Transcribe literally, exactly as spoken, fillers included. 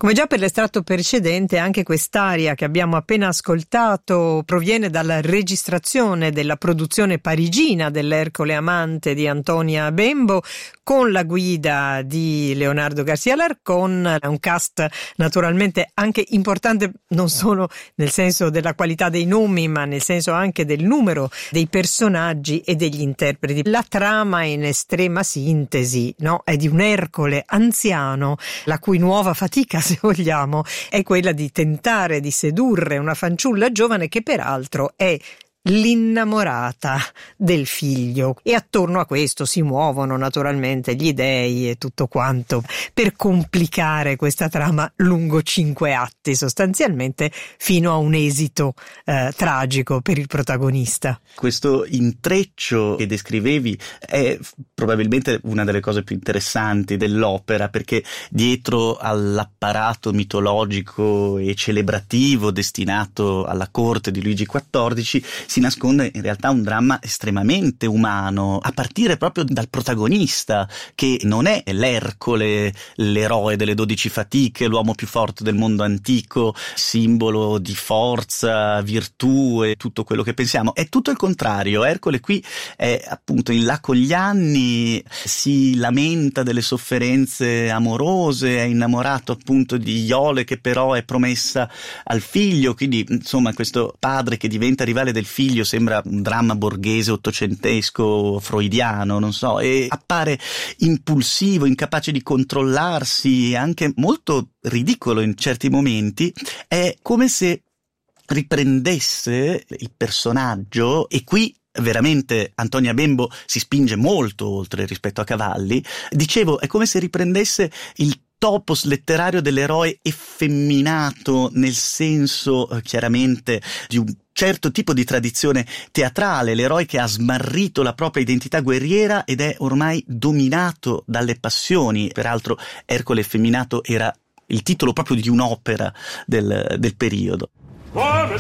Come già per l'estratto precedente, anche quest'aria che abbiamo appena ascoltato proviene dalla registrazione della produzione parigina dell'Ercole Amante di Antonia Bembo, con la guida di Leonardo García Alarcón, un cast naturalmente anche importante non solo nel senso della qualità dei nomi, ma nel senso anche del numero dei personaggi e degli interpreti. La trama in estrema sintesi, no? È di un Ercole anziano, la cui nuova fatica, se vogliamo, è quella di tentare di sedurre una fanciulla giovane che peraltro è l'innamorata del figlio, e attorno a questo si muovono naturalmente gli dei e tutto quanto per complicare questa trama lungo cinque atti, sostanzialmente fino a un esito eh, tragico per il protagonista. Questo intreccio che descrivevi è probabilmente una delle cose più interessanti dell'opera, perché dietro all'apparato mitologico e celebrativo destinato alla corte di Luigi quattordici si nasconde in realtà un dramma estremamente umano, a partire proprio dal protagonista, che non è l'Ercole, l'eroe delle dodici fatiche, l'uomo più forte del mondo antico, simbolo di forza, virtù e tutto quello che pensiamo. È tutto il contrario. Ercole qui è appunto in là con gli anni, si lamenta delle sofferenze amorose, è innamorato appunto di Iole, che però è promessa al figlio, quindi insomma questo padre che diventa rivale del figlio sembra un dramma borghese ottocentesco freudiano, non so, e appare impulsivo, incapace di controllarsi, anche molto ridicolo in certi momenti. È come se riprendesse il personaggio, e qui veramente Antonia Bembo si spinge molto oltre rispetto a Cavalli. Dicevo, è come se riprendesse il topos letterario dell'eroe effeminato, nel senso eh, chiaramente di un certo tipo di tradizione teatrale, l'eroe che ha smarrito la propria identità guerriera ed è ormai dominato dalle passioni. Peraltro Ercole effeminato era il titolo proprio di un'opera del, del periodo. Come